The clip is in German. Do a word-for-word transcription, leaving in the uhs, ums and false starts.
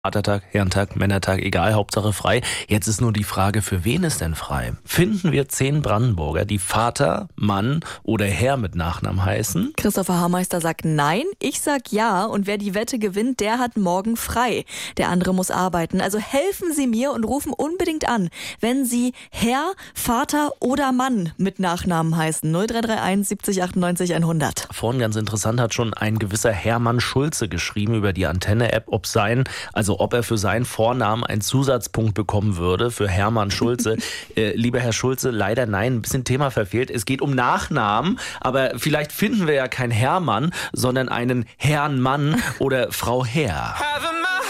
Vatertag, Herrentag, Männertag, egal, Hauptsache frei. Jetzt ist nur die Frage, für wen ist denn frei? Finden wir zehn Brandenburger, die Vater, Mann oder Herr mit Nachnamen heißen? Christopher Haarmeister sagt nein, ich sag ja und wer die Wette gewinnt, der hat morgen frei. Der andere muss arbeiten. Also helfen Sie mir und rufen unbedingt an, wenn Sie Herr, Vater oder Mann mit Nachnamen heißen. null drei drei eins siebzig achtundneunzig hundert. Vorhin ganz interessant hat schon ein gewisser Hermann Schulze geschrieben über die Antenne-App, ob sein, also ob er für seinen Vornamen einen Zusatzpunkt bekommen würde für Hermann Schulze. äh, lieber Herr Schulze, leider nein, ein bisschen Thema verfehlt. Es geht um Nachnamen, aber vielleicht finden wir ja kein Hermann, sondern einen Herrn Mann oder Frau Herr.